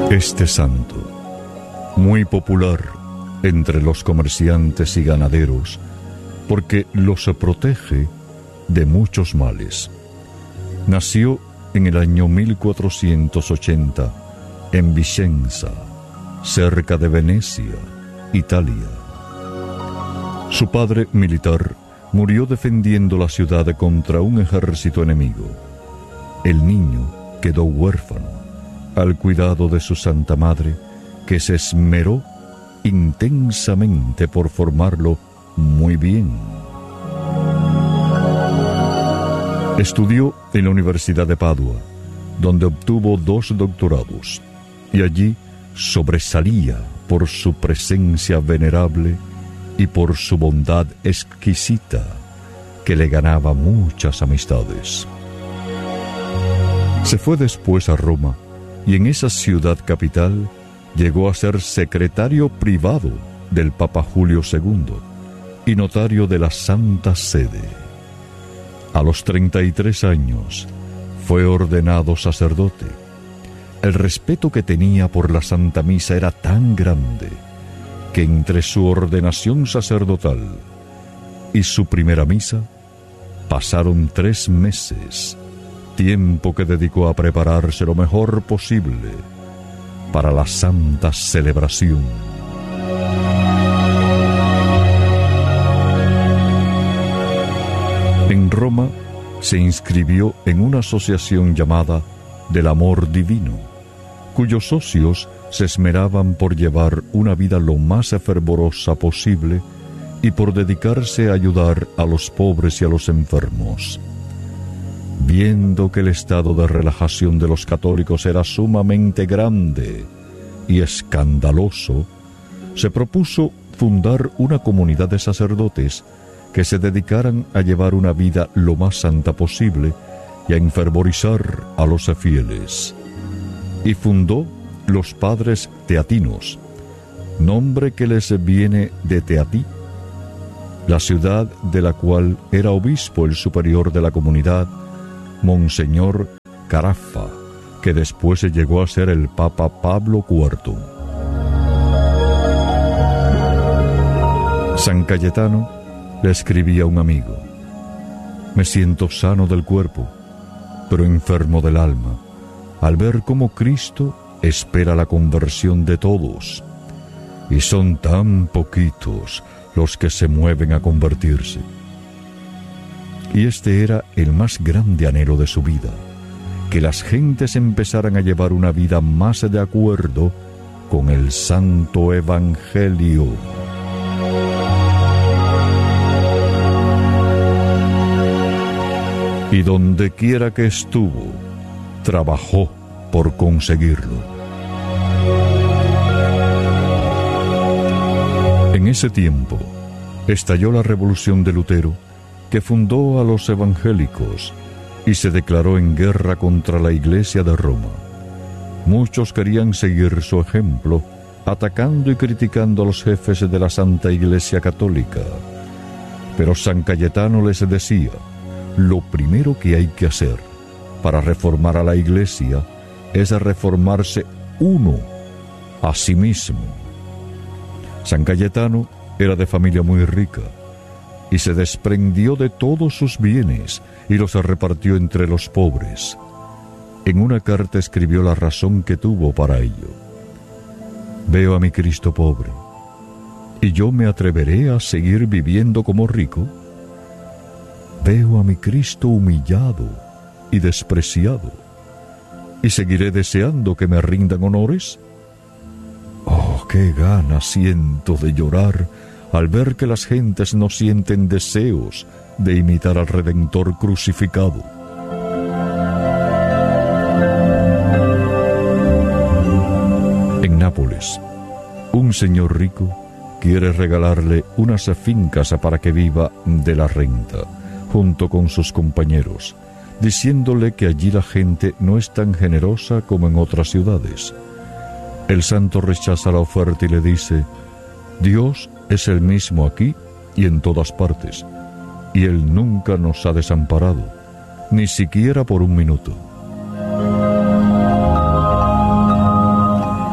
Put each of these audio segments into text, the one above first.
Este santo, muy popular entre los comerciantes y ganaderos, porque los protege de muchos males. Nació en el año 1480 en Vicenza, cerca de Venecia, Italia. Su padre, militar, murió defendiendo la ciudad contra un ejército enemigo. El niño quedó huérfano al cuidado de su Santa Madre, que se esmeró intensamente por formarlo muy bien. Estudió en la Universidad de Padua, donde obtuvo 2 doctorados, y allí sobresalía por su presencia venerable y por su bondad exquisita, que le ganaba muchas amistades. Se fue después a Roma, y en esa ciudad capital llegó a ser secretario privado del Papa Julio II y notario de la Santa Sede. A los 33 años fue ordenado sacerdote. El respeto que tenía por la Santa Misa era tan grande que entre su ordenación sacerdotal y su primera misa pasaron 3 meses, tiempo que dedicó a prepararse lo mejor posible para la santa celebración. En Roma se inscribió en una asociación llamada del Amor Divino, cuyos socios se esmeraban por llevar una vida lo más fervorosa posible y por dedicarse a ayudar a los pobres y a los enfermos. Viendo que el estado de relajación de los católicos era sumamente grande y escandaloso, se propuso fundar una comunidad de sacerdotes que se dedicaran a llevar una vida lo más santa posible y a enfervorizar a los fieles. Y fundó los Padres Teatinos, nombre que les viene de Teatí, la ciudad de la cual era obispo el superior de la comunidad, Monseñor Carafa, que después llegó a ser el Papa Pablo IV. San Cayetano le escribía a un amigo: «Me siento sano del cuerpo, pero enfermo del alma, al ver cómo Cristo espera la conversión de todos, y son tan poquitos los que se mueven a convertirse». Y este era el más grande anhelo de su vida, que las gentes empezaran a llevar una vida más de acuerdo con el Santo Evangelio. Y donde quiera que estuvo, trabajó por conseguirlo. En ese tiempo, estalló la revolución de Lutero, que fundó a los evangélicos y se declaró en guerra contra la Iglesia de Roma. Muchos querían seguir su ejemplo, atacando y criticando a los jefes de la Santa Iglesia Católica. Pero San Cayetano les decía: lo primero que hay que hacer para reformar a la Iglesia es reformarse uno a sí mismo. San Cayetano era de familia muy rica y se desprendió de todos sus bienes y los repartió entre los pobres. En una carta escribió la razón que tuvo para ello: «Veo a mi Cristo pobre, ¿y yo me atreveré a seguir viviendo como rico? Veo a mi Cristo humillado y despreciado, ¿y seguiré deseando que me rindan honores? Oh, qué gana siento de llorar al ver que las gentes no sienten deseos de imitar al Redentor crucificado». En Nápoles, un señor rico quiere regalarle unas fincas para que viva de la renta, junto con sus compañeros, diciéndole que allí la gente no es tan generosa como en otras ciudades. El santo rechaza la oferta y le dice: «Dios es el mismo aquí y en todas partes, y Él nunca nos ha desamparado, ni siquiera por un minuto».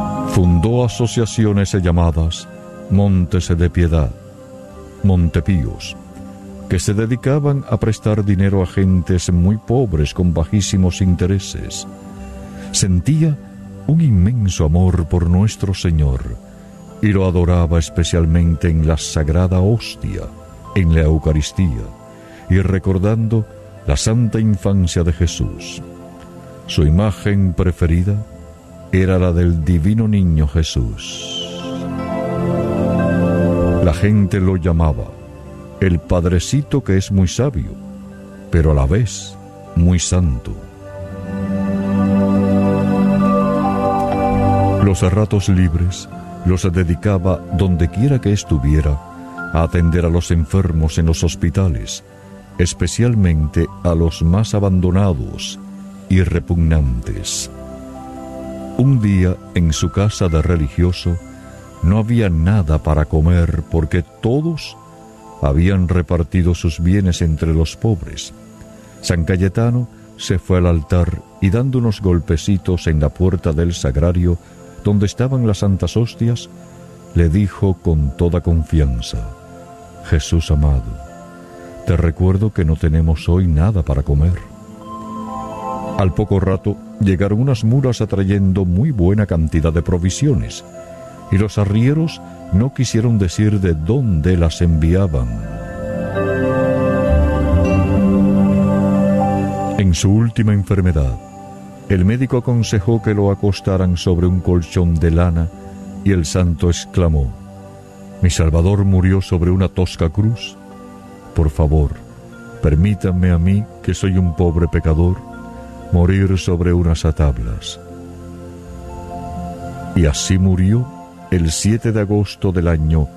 fundó asociaciones llamadas Montes de Piedad, Montepíos, que se dedicaban a prestar dinero a gentes muy pobres con bajísimos intereses. Sentía un inmenso amor por nuestro Señor y lo adoraba especialmente en la Sagrada Hostia, en la Eucaristía, y recordando la santa infancia de Jesús. Su imagen preferida era la del divino niño Jesús. La gente lo llamaba el Padrecito, que es muy sabio, pero a la vez muy santo. Los ratos libres los dedicaba, donde quiera que estuviera, a atender a los enfermos en los hospitales, especialmente a los más abandonados y repugnantes. Un día, en su casa de religioso, no había nada para comer porque todos habían repartido sus bienes entre los pobres. San Cayetano se fue al altar y, dando unos golpecitos en la puerta del sagrario donde estaban las santas hostias, le dijo con toda confianza: Jesús amado, te recuerdo que no tenemos hoy nada para comer. Al poco rato llegaron unas mulas atrayendo muy buena cantidad de provisiones, y los arrieros no quisieron decir de dónde las enviaban. En su última enfermedad, el médico aconsejó que lo acostaran sobre un colchón de lana, y el santo exclamó: «Mi Salvador murió sobre una tosca cruz. Por favor, permítanme a mí, que soy un pobre pecador, morir sobre unas tablas». Y así murió el 7 de agosto del año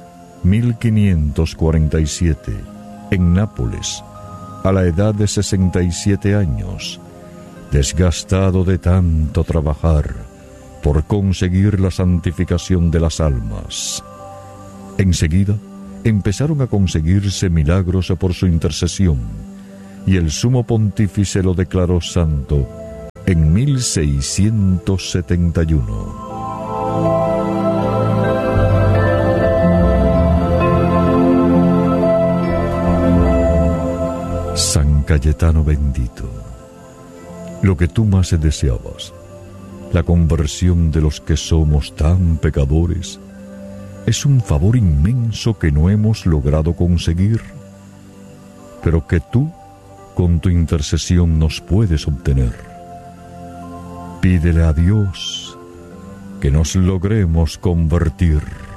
1547, en Nápoles, a la edad de 67 años, desgastado de tanto trabajar por conseguir la santificación de las almas. Enseguida empezaron a conseguirse milagros por su intercesión, y el sumo pontífice lo declaró santo en 1671. San Cayetano bendito, lo que tú más deseabas, la conversión de los que somos tan pecadores, es un favor inmenso que no hemos logrado conseguir, pero que tú, con tu intercesión, nos puedes obtener. Pídele a Dios que nos logremos convertir.